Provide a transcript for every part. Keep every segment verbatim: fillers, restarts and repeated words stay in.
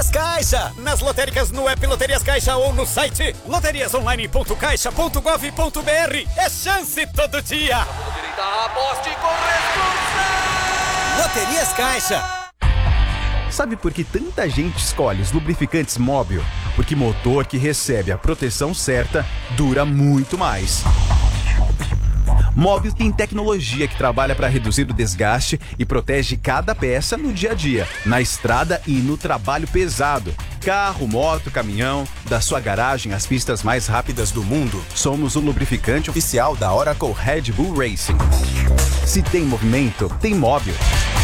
Caixa, nas lotéricas, no app Loterias Caixa ou no site loterias online ponto caixa ponto gov ponto br. É chance todo dia. Aposte com responsa. Loterias Caixa. Sabe por que tanta gente escolhe os lubrificantes Móbil? Porque motor que recebe a proteção certa dura muito mais. Móbil tem tecnologia que trabalha para reduzir o desgaste e protege cada peça no dia a dia, na estrada e no trabalho pesado. Carro, moto, caminhão, da sua garagem às pistas mais rápidas do mundo, somos o lubrificante oficial da Oracle Red Bull Racing. Se tem movimento, tem Móbil.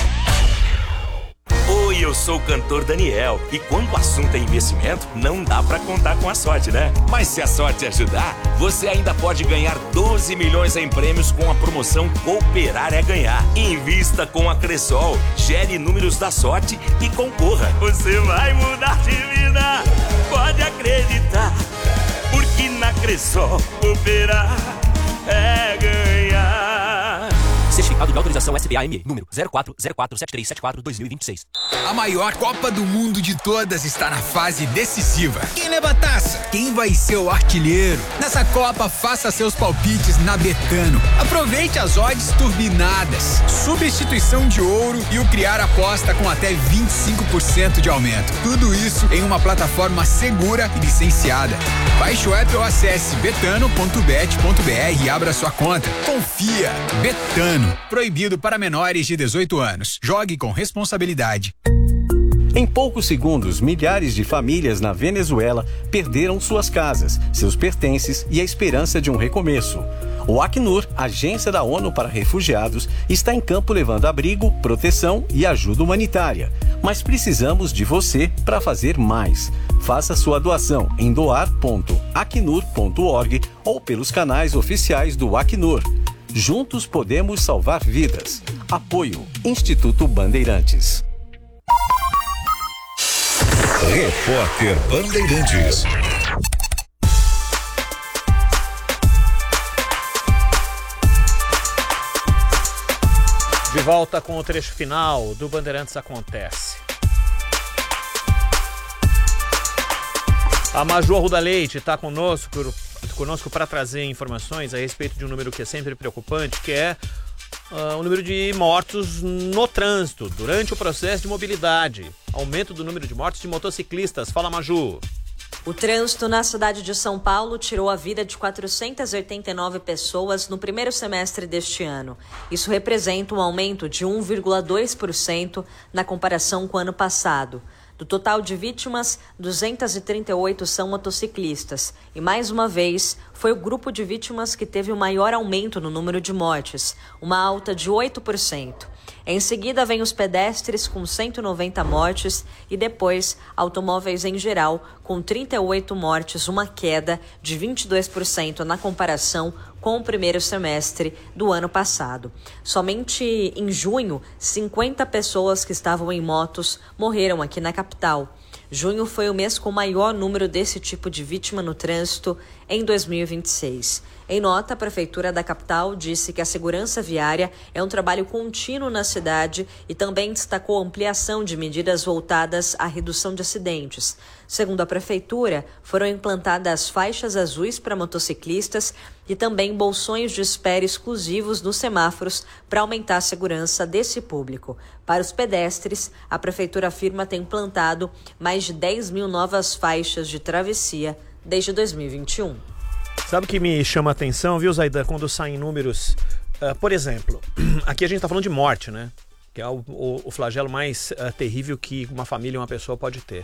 Oi, eu sou o cantor Daniel e quando o assunto é investimento, não dá pra contar com a sorte, né? Mas se a sorte ajudar, você ainda pode ganhar doze milhões em prêmios com a promoção Cooperar é Ganhar. Invista com a Cressol, gere números da sorte e concorra. Você vai mudar de vida, pode acreditar, porque na Cressol Cooperar é ganhar. Certificado de autorização S B A M E, número zero quatro zero quatro sete três sete quatro dois mil e vinte e seis. A maior Copa do Mundo de todas está na fase decisiva. Quem leva a taça? Quem vai ser o artilheiro? Nessa Copa, faça seus palpites na Betano. Aproveite as odds turbinadas, substituição de ouro e o criar aposta com até vinte e cinco por cento de aumento. Tudo isso em uma plataforma segura e licenciada. Baixe o app ou acesse betano ponto bet ponto br e abra sua conta. Confia. Betano. Proibido para menores de dezoito anos. Jogue com responsabilidade. Em poucos segundos, milhares de famílias na Venezuela perderam suas casas, seus pertences e a esperança de um recomeço. O Acnur, agência da ONU para refugiados, está em campo levando abrigo, proteção e ajuda humanitária. Mas precisamos de você para fazer mais. Faça sua doação em doar ponto acnur ponto org ou pelos canais oficiais do Acnur. Juntos podemos salvar vidas. Apoio Instituto Bandeirantes. Repórter Bandeirantes. De volta com o trecho final do Bandeirantes Acontece. A Maju Arruda Leite está conosco, conosco para trazer informações a respeito de um número que é sempre preocupante, que é uh, o número de mortos no trânsito, durante o processo de mobilidade. Aumento do número de mortes de motociclistas. Fala, Maju. O trânsito na cidade de São Paulo tirou a vida de quatrocentas e oitenta e nove pessoas no primeiro semestre deste ano. Isso representa um aumento de um vírgula dois por cento na comparação com o ano passado. Do total de vítimas, duzentas e trinta e oito são motociclistas. E, mais uma vez, foi o grupo de vítimas que teve o maior aumento no número de mortes, uma alta de oito por cento. Em seguida, vem os pedestres, com cento e noventa mortes, e depois, automóveis em geral, com trinta e oito mortes, uma queda de vinte e dois por cento na comparação com o primeiro semestre do ano passado. Somente em junho, cinquenta pessoas que estavam em motos morreram aqui na capital. Junho foi o mês com o maior número desse tipo de vítima no trânsito em dois mil e vinte e seis. Em nota, a Prefeitura da capital disse que a segurança viária é um trabalho contínuo na cidade e também destacou a ampliação de medidas voltadas à redução de acidentes. Segundo a Prefeitura, foram implantadas faixas azuis para motociclistas e também bolsões de espera exclusivos nos semáforos para aumentar a segurança desse público. Para os pedestres, a Prefeitura afirma ter implantado mais de dez mil novas faixas de travessia desde dois mil e vinte e um. Sabe o que me chama a atenção, viu, Zaidan, quando saem números? Uh, por exemplo, aqui a gente está falando de morte, né? Que é o, o, o flagelo mais uh, terrível que uma família, uma pessoa pode ter.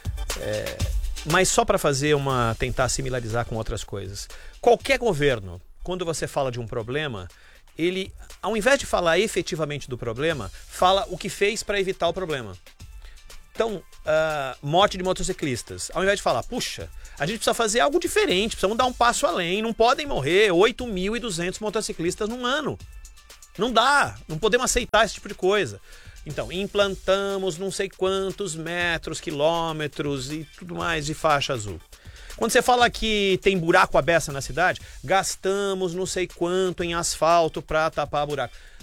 É, mas só para fazer uma, tentar similarizar com outras coisas. Qualquer governo, quando você fala de um problema, ele, ao invés de falar efetivamente do problema, fala o que fez para evitar o problema. Então, uh, morte de motociclistas. Ao invés de falar, puxa, a gente precisa fazer algo diferente, precisamos dar um passo além. Não podem morrer oito mil e duzentos motociclistas num ano. Não dá, não podemos aceitar esse tipo de coisa. Então, implantamos não sei quantos metros, quilômetros e tudo mais de faixa azul. Quando você fala que tem buraco à beça na cidade, gastamos não sei quanto em asfalto para tapar buraco.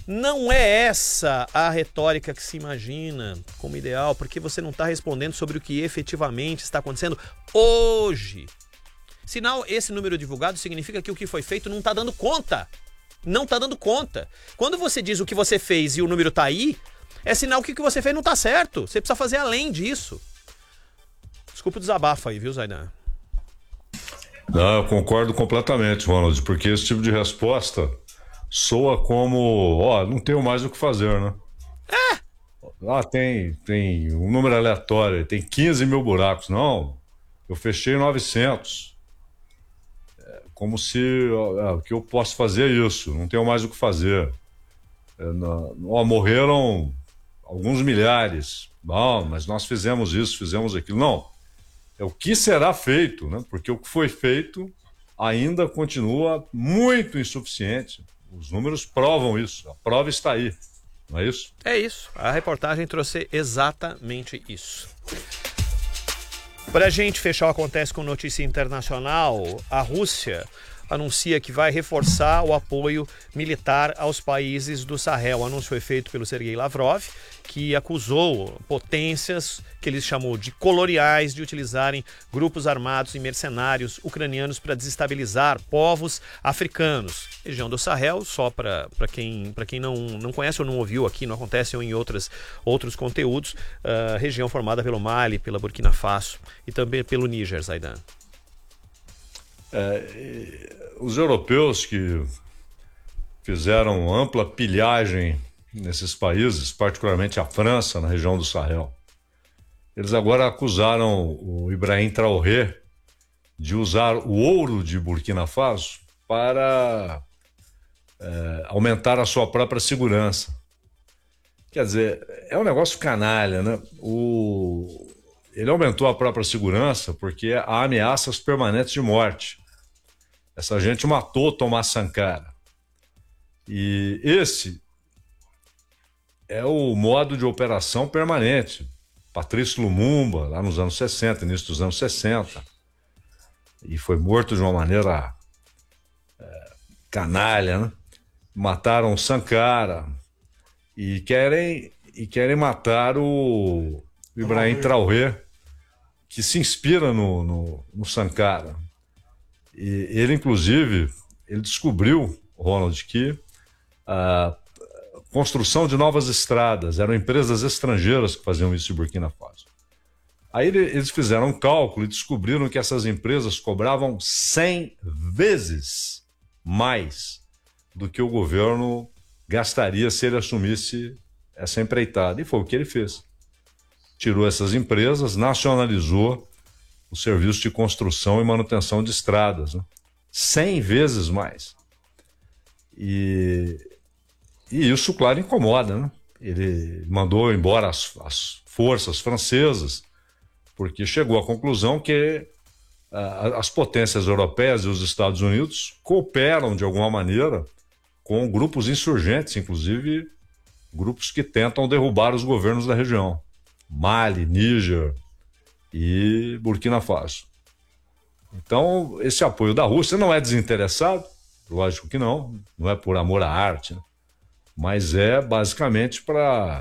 Não é essa a retórica que se imagina como ideal, porque você não está respondendo sobre o que efetivamente está acontecendo hoje. Sinal, esse número divulgado significa que o que foi feito não está dando conta. Não está dando conta. Quando você diz o que você fez e o número está aí, é sinal que o que você fez não está certo. Você precisa fazer além disso. Desculpa o desabafo aí, viu, Zaidan? Não, eu concordo completamente, Ronald, porque esse tipo de resposta soa como, ó, não tenho mais o que fazer, né? É! Ah, tem, tem um número aleatório, tem quinze mil buracos. Não, eu fechei novecentos. É como se, ó, o que eu posso fazer é isso, não tenho mais o que fazer. É, não, ó, morreram alguns milhares. Não, mas nós fizemos isso, fizemos aquilo. Não, é o que será feito, né? Porque o que foi feito ainda continua muito insuficiente. Os números provam isso, a prova está aí, não é isso? É isso, a reportagem trouxe exatamente isso. Para a gente fechar o Acontece com Notícia Internacional, a Rússia anuncia que vai reforçar o apoio militar aos países do Sahel. O anúncio foi feito pelo Sergei Lavrov, que acusou potências, que ele chamou de coloniais, de utilizarem grupos armados e mercenários ucranianos para desestabilizar povos africanos. Região do Sahel, só para quem, pra quem não, não conhece ou não ouviu aqui, não acontece ou em outras, outros conteúdos, uh, região formada pelo Mali, pela Burkina Faso e também pelo Níger, Zaidan. É, os europeus que fizeram ampla pilhagem nesses países, particularmente a França, na região do Sahel, eles agora acusaram o Ibrahim Traoré de usar o ouro de Burkina Faso para é, aumentar a sua própria segurança. Quer dizer, é um negócio canalha, né? O... Ele aumentou a própria segurança porque há ameaças permanentes de morte. Essa gente matou Thomas Sankara. E esse é o modo de operação permanente. Patrício Lumumba, lá nos anos sessenta, início dos anos sessenta, e foi morto de uma maneira é, canalha, né? Mataram Sankara e querem, e querem matar o Ibrahim Traoré, que se inspira no, no, no Sankara. E ele, inclusive, ele descobriu, Ronald, que a construção de novas estradas eram empresas estrangeiras que faziam isso em Burkina Faso. Aí eles fizeram um cálculo e descobriram que essas empresas cobravam cem vezes mais do que o governo gastaria se ele assumisse essa empreitada. E foi o que ele fez. Tirou essas empresas, nacionalizou o serviço de construção e manutenção de estradas, né? cem vezes mais. E, e isso, claro, incomoda, né? Ele mandou embora as, as forças francesas, porque chegou à conclusão que uh, as potências europeias e os Estados Unidos cooperam de alguma maneira com grupos insurgentes, inclusive grupos que tentam derrubar os governos da região. Mali, Níger e Burkina Faso. Então, esse apoio da Rússia não é desinteressado, lógico que não, não é por amor à arte, né? Mas é basicamente para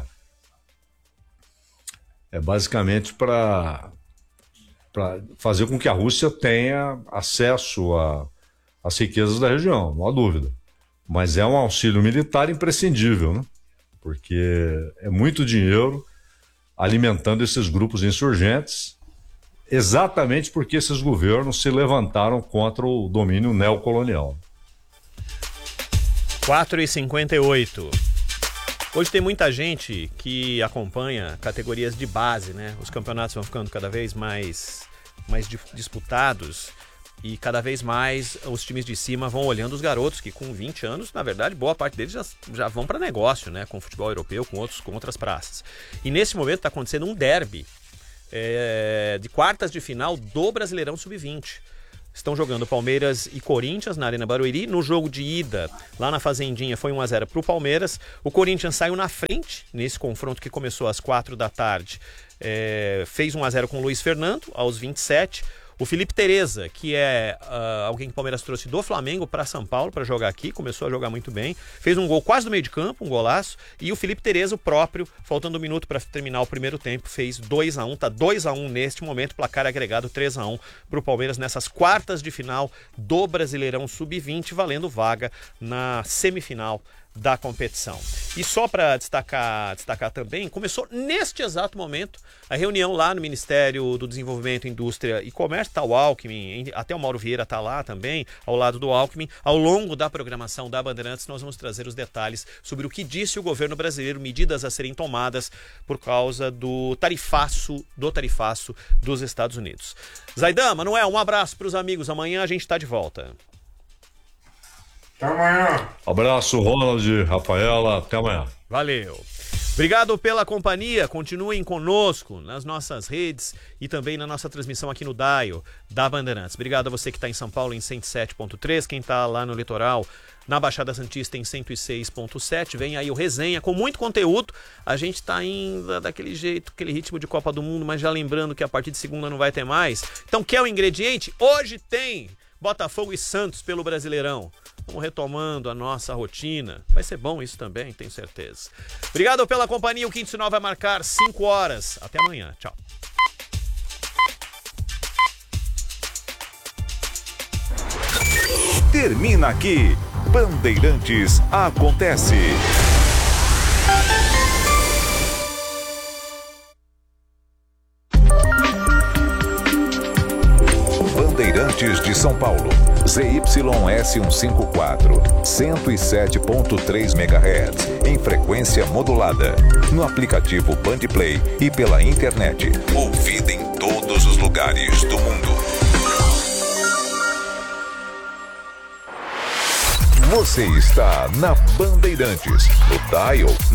é basicamente para para fazer com que a Rússia tenha acesso às riquezas da região, não há dúvida. Mas é um auxílio militar imprescindível, né? Porque é muito dinheiro alimentando esses grupos insurgentes, exatamente porque esses governos se levantaram contra o domínio neocolonial. quatro e cinquenta e oito. Hoje tem muita gente que acompanha categorias de base, né? Os campeonatos vão ficando cada vez mais, mais disputados e cada vez mais os times de cima vão olhando os garotos que com vinte anos, na verdade, boa parte deles já, já vão para negócio, né? Com futebol europeu, com, outros, com outras praças. E nesse momento está acontecendo um derby é, de quartas de final do Brasileirão sub vinte. Estão jogando Palmeiras e Corinthians na Arena Barueri. No jogo de ida, lá na Fazendinha, foi um a zero para o Palmeiras. O Corinthians saiu na frente nesse confronto que começou às quatro da tarde. É, fez um a zero com o Luiz Fernando, aos vinte e sete. O Felipe Tereza, que é uh, alguém que o Palmeiras trouxe do Flamengo para São Paulo para jogar aqui, começou a jogar muito bem, fez um gol quase do meio de campo, um golaço, e o Felipe Tereza, o próprio, faltando um minuto para terminar o primeiro tempo, fez dois a um, tá dois a um neste momento, placar agregado três a um para o Palmeiras nessas quartas de final do Brasileirão sub vinte, valendo vaga na semifinal da competição. E só para destacar, destacar também, começou neste exato momento a reunião lá no Ministério do Desenvolvimento, Indústria e Comércio, tá o Alckmin, até o Mauro Vieira tá lá também, ao lado do Alckmin. Ao longo da programação da Bandeirantes, nós vamos trazer os detalhes sobre o que disse o governo brasileiro, medidas a serem tomadas por causa do tarifaço, do tarifaço dos Estados Unidos. Zaidan, Manuel, um abraço para os amigos, amanhã a gente está de volta. Até amanhã. Abraço, Ronald, Rafaela, até amanhã. Valeu. Obrigado pela companhia, continuem conosco nas nossas redes e também na nossa transmissão aqui no Dial da Bandeirantes. Obrigado a você que está em São Paulo em cento e sete ponto três, quem está lá no litoral, na Baixada Santista em cento e seis ponto sete, vem aí o Resenha com muito conteúdo. A gente está ainda daquele jeito, aquele ritmo de Copa do Mundo, mas já lembrando que a partir de segunda não vai ter mais. Então quer o ingrediente? Hoje tem Botafogo e Santos pelo Brasileirão. Vamos retomando a nossa rotina. Vai ser bom isso também, tenho certeza. Obrigado pela companhia. O Quinto Sinal vai marcar cinco horas. Até amanhã. Tchau. Termina aqui. Bandeirantes Acontece. Bandeirantes de São Paulo, Z Y S cento e cinquenta e quatro, cento e sete ponto três megahertz, em frequência modulada, no aplicativo Bandplay e pela internet, ouvida em todos os lugares do mundo. Você está na Bandeirantes, no Dial